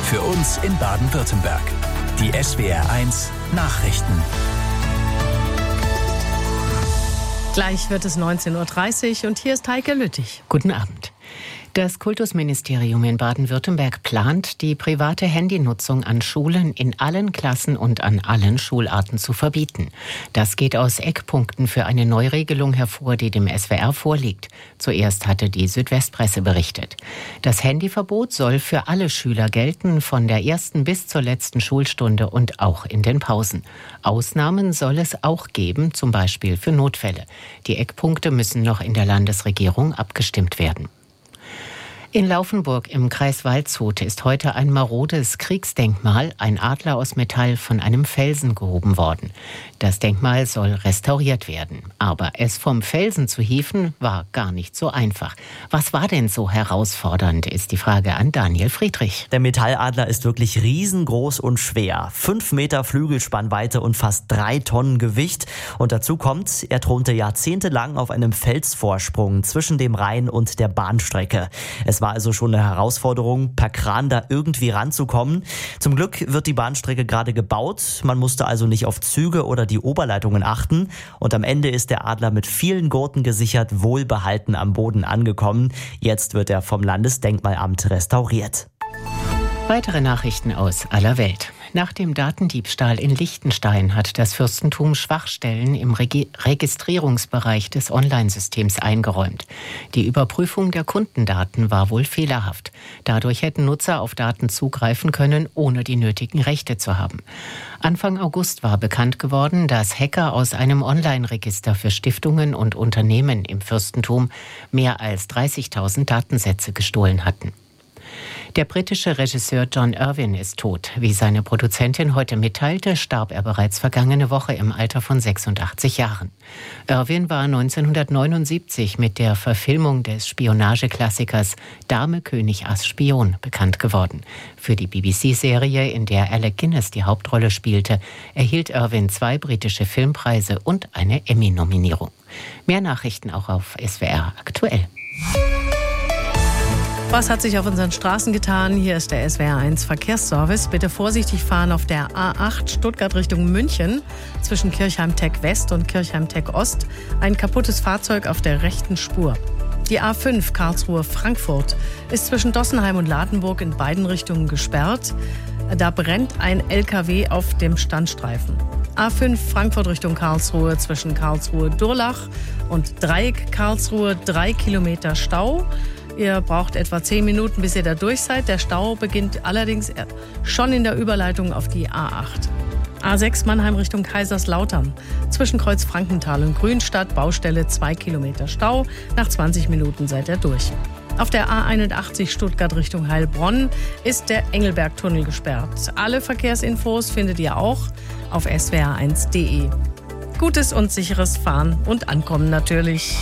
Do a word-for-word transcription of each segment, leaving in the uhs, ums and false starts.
Für uns in Baden-Württemberg. Die S W R eins Nachrichten. Gleich wird es neunzehn Uhr dreißig und hier ist Heike Lüttich. Guten Abend. Das Kultusministerium in Baden-Württemberg plant, die private Handynutzung an Schulen in allen Klassen und an allen Schularten zu verbieten. Das geht aus Eckpunkten für eine Neuregelung hervor, die dem S W R vorliegt. Zuerst hatte die Südwestpresse berichtet. Das Handyverbot soll für alle Schüler gelten, von der ersten bis zur letzten Schulstunde und auch in den Pausen. Ausnahmen soll es auch geben, zum Beispiel für Notfälle. Die Eckpunkte müssen noch in der Landesregierung abgestimmt werden. In Laufenburg im Kreis Waldshut ist heute ein marodes Kriegsdenkmal, ein Adler aus Metall, von einem Felsen gehoben worden. Das Denkmal soll restauriert werden. Aber es vom Felsen zu hieven, war gar nicht so einfach. Was war denn so herausfordernd, ist die Frage an Daniel Friedrich. Der Metalladler ist wirklich riesengroß und schwer. Fünf Meter Flügelspannweite und fast drei Tonnen Gewicht. Und dazu kommt, er thronte jahrzehntelang auf einem Felsvorsprung zwischen dem Rhein und der Bahnstrecke. Es war also schon eine Herausforderung, per Kran da irgendwie ranzukommen. Zum Glück wird die Bahnstrecke gerade gebaut. Man musste also nicht auf Züge oder die Oberleitungen achten. Und am Ende ist der Adler mit vielen Gurten gesichert wohlbehalten am Boden angekommen. Jetzt wird er vom Landesdenkmalamt restauriert. Weitere Nachrichten aus aller Welt. Nach dem Datendiebstahl in Liechtenstein hat das Fürstentum Schwachstellen im Regi- Registrierungsbereich des Online-Systems eingeräumt. Die Überprüfung der Kundendaten war wohl fehlerhaft. Dadurch hätten Nutzer auf Daten zugreifen können, ohne die nötigen Rechte zu haben. Anfang August war bekannt geworden, dass Hacker aus einem Online-Register für Stiftungen und Unternehmen im Fürstentum mehr als dreißigtausend Datensätze gestohlen hatten. Der britische Regisseur John Irwin ist tot. Wie seine Produzentin heute mitteilte, starb er bereits vergangene Woche im Alter von sechsundachtzig Jahren. Irwin war neunzehnhundertneunundsiebzig mit der Verfilmung des Spionageklassikers Dame, König, Ass, Spion bekannt geworden. Für die B B C-Serie, in der Alec Guinness die Hauptrolle spielte, erhielt Irwin zwei britische Filmpreise und eine Emmy-Nominierung. Mehr Nachrichten auch auf S W R aktuell. Was hat sich auf unseren Straßen getan? Hier ist der S W R eins Verkehrsservice. Bitte vorsichtig fahren auf der A acht Stuttgart Richtung München zwischen Kirchheim-Tech West und Kirchheim-Tech Ost. Ein kaputtes Fahrzeug auf der rechten Spur. Die A fünf Karlsruhe-Frankfurt ist zwischen Dossenheim und Ladenburg in beiden Richtungen gesperrt. Da brennt ein L K W auf dem Standstreifen. A fünf Frankfurt Richtung Karlsruhe zwischen Karlsruhe-Durlach und Dreieck Karlsruhe, drei Kilometer Stau. Ihr braucht etwa zehn Minuten, bis ihr da durch seid. Der Stau beginnt allerdings schon in der Überleitung auf die A acht. A sechs Mannheim Richtung Kaiserslautern. Zwischen Kreuz Frankenthal und Grünstadt, Baustelle zwei Kilometer Stau. Nach zwanzig Minuten seid ihr durch. Auf der A einundachtzig Stuttgart Richtung Heilbronn ist der Engelbergtunnel gesperrt. Alle Verkehrsinfos findet ihr auch auf s w r eins punkt d e. Gutes und sicheres Fahren und Ankommen natürlich.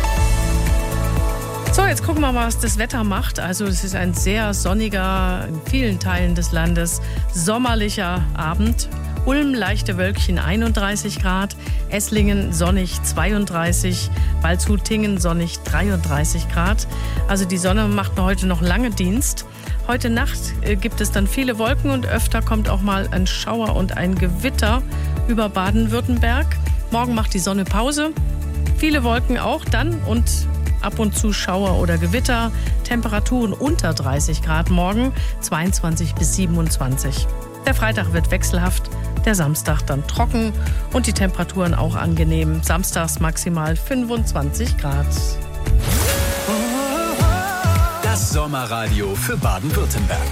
So, jetzt gucken wir mal, was das Wetter macht. Also es ist ein sehr sonniger, in vielen Teilen des Landes, sommerlicher Abend. Ulm leichte Wölkchen einunddreißig Grad, Esslingen sonnig zweiunddreißig, Waldshut-Tiengen sonnig dreiunddreißig Grad. Also die Sonne macht heute noch lange Dienst. Heute Nacht äh, gibt es dann viele Wolken und öfter kommt auch mal ein Schauer und ein Gewitter über Baden-Württemberg. Morgen macht die Sonne Pause. Viele Wolken auch dann und ab und zu Schauer oder Gewitter. Temperaturen unter dreißig Grad morgen, zweiundzwanzig bis siebenundzwanzig. Der Freitag wird wechselhaft, der Samstag dann trocken und die Temperaturen auch angenehm. Samstags maximal fünfundzwanzig Grad. Das Sommerradio für Baden-Württemberg.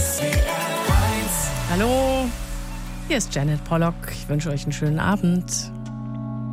Hallo, hier ist Janet Pollock. Ich wünsche euch einen schönen Abend.